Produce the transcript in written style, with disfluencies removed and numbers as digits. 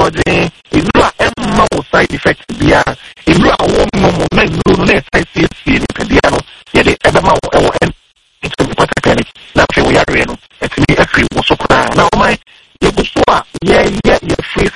ahoɔden eduru a ɛmma wo side effect bia eduru a wo nom na eduru no na ɛsɛ siesie nipadua no yɛde ɛbɛma wo ɛwɔ ɛn na afei wo yare no ɛtumi afiri wo so koraa na ɔman yɛgu so a yɛyɛ free